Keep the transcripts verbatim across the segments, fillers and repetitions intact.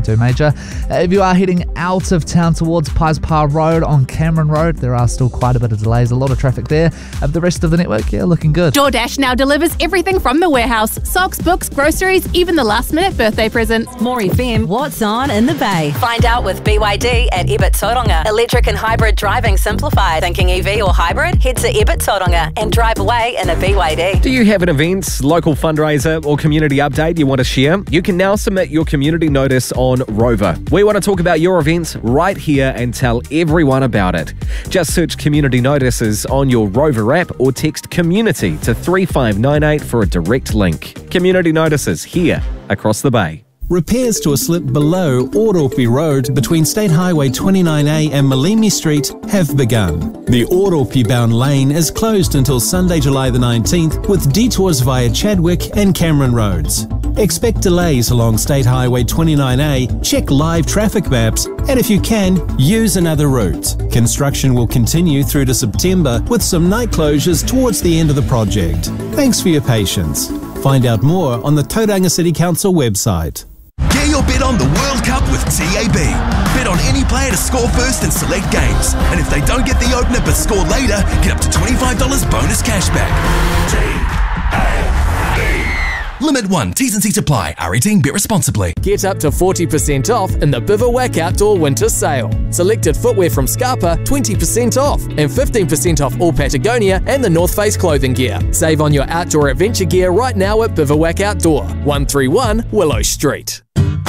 nothing too major. Uh, if you are heading out of town towards Pies Pa Road on Cameron Road, there are still quite a bit of delays, a lot of traffic there. Uh, the rest of the network, yeah, looking good. DoorDash now delivers everything from the warehouse. Socks, books, groceries, even the last minute birthday presents. More F M, what's on in the Bay? Find out with B Y D at Ebert Tauranga. Electric and hybrid driving simplified. Thinking E V or hybrid? Head to Ebert Tauranga and drive away in a B Y D. Do you have an event, local fundraiser or community update you want to share? You can now submit your community notice on Rover. We want to talk about your event right here and tell everyone about it. Just search community notices on your Rover app or text community to three five nine eight for a direct link. Community notices here across the Bay. Repairs to a slip below Ōropi Road between State Highway twenty-nine A and Malimi Street have begun. The Ōropi-bound lane is closed until Sunday, July the nineteenth, with detours via Chadwick and Cameron Roads. Expect delays along State Highway twenty-nine A, check live traffic maps, and if you can, use another route. Construction will continue through to September with some night closures towards the end of the project. Thanks for your patience. Find out more on the Tauranga City Council website. Get your bet on the World Cup with T A B. Bet on any player to score first in select games. And if they don't get the opener but score later, get up to twenty-five dollars bonus cashback. T A B. Limit one. T's and C's apply. R eighteen. Bet responsibly. Get up to forty percent off in the Bivouac Outdoor Winter Sale. Selected footwear from Scarpa, twenty percent off. And fifteen percent off all Patagonia and the North Face clothing gear. Save on your outdoor adventure gear right now at Bivouac Outdoor, one thirty-one Willow Street.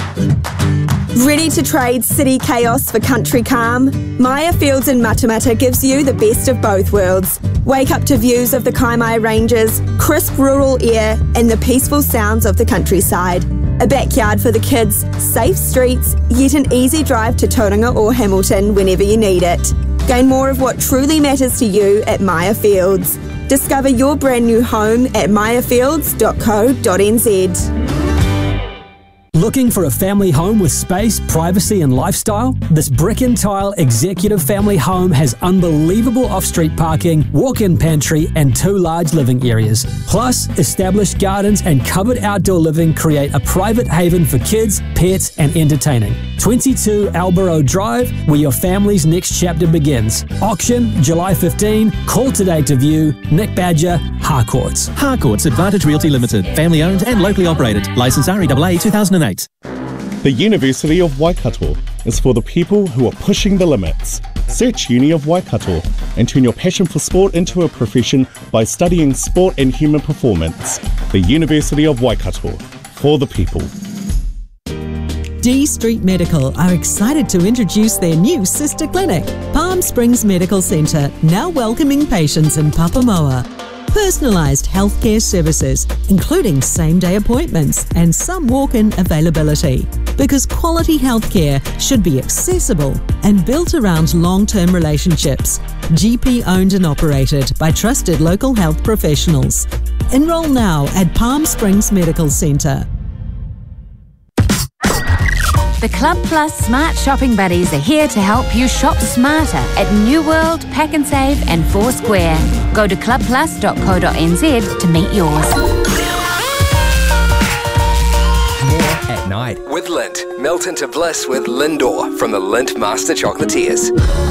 Ready to trade city chaos for country calm? Maya Fields in Matamata gives you the best of both worlds. Wake up to views of the Kaimai Ranges, crisp rural air, and the peaceful sounds of the countryside. A backyard for the kids, safe streets, yet an easy drive to Tauranga or Hamilton whenever you need it. Gain more of what truly matters to you at Maya Fields. Discover your brand new home at maya fields dot co dot n z. Looking for a family home with space, privacy and lifestyle? This brick and tile executive family home has unbelievable off-street parking, walk-in pantry and two large living areas. Plus, established gardens and covered outdoor living create a private haven for kids, pets and entertaining. twenty-two Alborough Drive, where your family's next chapter begins. Auction July fifteenth. Call today to view. Nick Badger, Harcourts. Harcourts Advantage Realty Limited. Family owned and locally operated. Licence R E A A two thousand eight. The University of Waikato is for the people who are pushing the limits. Search Uni of Waikato and turn your passion for sport into a profession by studying sport and human performance. The University of Waikato, for the people. D Street Medical are excited to introduce their new sister clinic, Palm Springs Medical Centre, now welcoming patients in Papamoa. Personalised healthcare services, including same-day appointments and some walk-in availability. Because quality healthcare should be accessible and built around long-term relationships. G P-owned and operated by trusted local health professionals. Enroll now at Palm Springs Medical Centre. The Club Plus Smart Shopping Buddies are here to help you shop smarter at New World, Pack and Save and Foursquare. Go to club plus dot co dot n z to meet yours. More at night with Lindt. Melt into bliss with Lindor from the Lindt Master Chocolatiers.